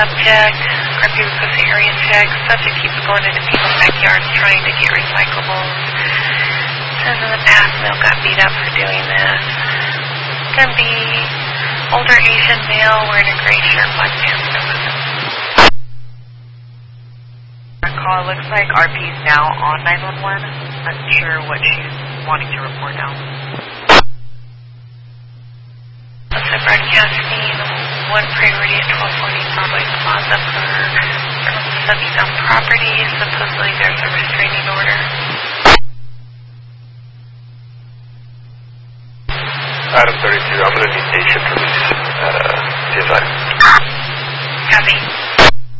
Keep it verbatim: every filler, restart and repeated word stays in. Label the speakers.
Speaker 1: check, our people puts the area check. Subject keeps going into people's backyards trying to get recyclables. Says in the past, Mill got beat up for doing this. Can be older Asian male wearing a gray shirt, black pants, no weapon.
Speaker 2: Our call looks like R P's now on nine one one. Unsure what she's wanting to report now.
Speaker 1: Also broadcasting one priority at twelve forty Broadway Plaza for subject on property. Supposedly there's a restraining order.
Speaker 3: Adam thirty-two, I'm going to need day shift.